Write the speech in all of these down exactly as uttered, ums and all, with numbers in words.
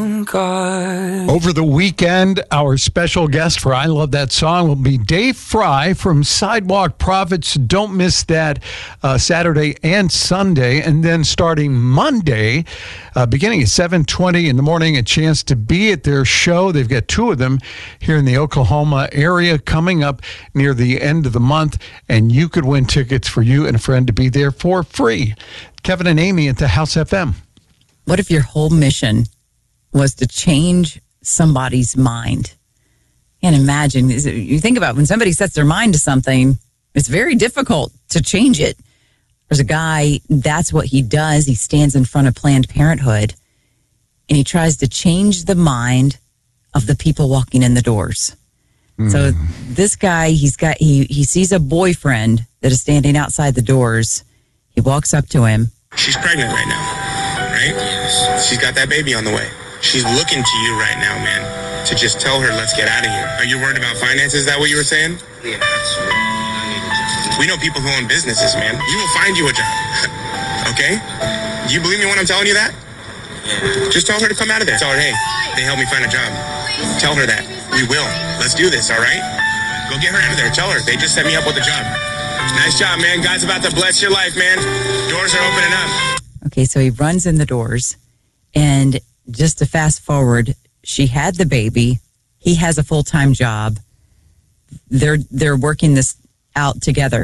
God. Over the weekend, our special guest for I Love That Song will be Dave Fry from Sidewalk Prophets. Don't miss that uh, Saturday and Sunday. And then starting Monday, uh, beginning at seven twenty in the morning, a chance to be at their show. They've got two of them here in the Oklahoma area coming up near the end of the month. And you could win tickets for you and a friend to be there for free. Kevin and Amy at the House F M. What if your whole mission was to change somebody's mind? And imagine, you think about when somebody sets their mind to something, it's very difficult to change it. There's a guy, that's what he does. He stands in front of Planned Parenthood and he tries to change the mind of the people walking in the doors. Mm. So this guy, he's got, he, he sees a boyfriend that is standing outside the doors. He walks up to him. She's pregnant right now, right? She's got that baby on the way. She's looking to you right now, man, to just tell her, let's get out of here. Are you worried about finances? Is that what you were saying? Yeah, absolutely. We know people who own businesses, man. You will find you a job. Okay? Do you believe me when I'm telling you that? Yeah. Just tell her to come out of there. Tell her, hey, they helped me find a job. Tell her that. We will. Let's do this, all right? Go get her out of there. Tell her. They just set me up with a job. Nice job, man. God's about to bless your life, man. Doors are opening up. Okay, so he runs in the doors, and just to fast forward, she had the baby. He has a full-time job. They're they're working this out together.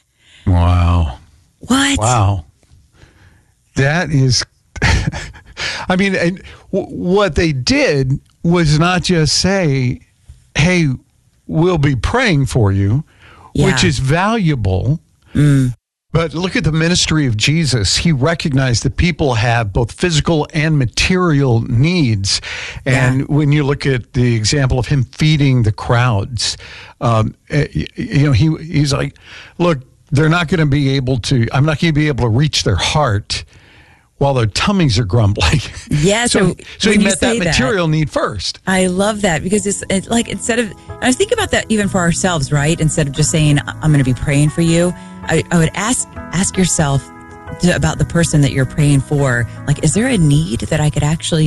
Wow. What? Wow. That is, I mean, and w- what they did was not just say, hey, we'll be praying for you, yeah. which is valuable. Mm. But look at the ministry of Jesus. He recognized that people have both physical and material needs. And yeah. when you look at the example of him feeding the crowds, um, you know, he he's like, look, they're not going to be able to, I'm not going to be able to reach their heart while their tummies are grumbling. Yeah, so, so, so he met that material that, need first. I love that because it's, it's like instead of, I was thinking about that even for ourselves, right? Instead of just saying, I'm going to be praying for you, I, I would ask ask yourself to, about the person that you're praying for. Like, is there a need that I could actually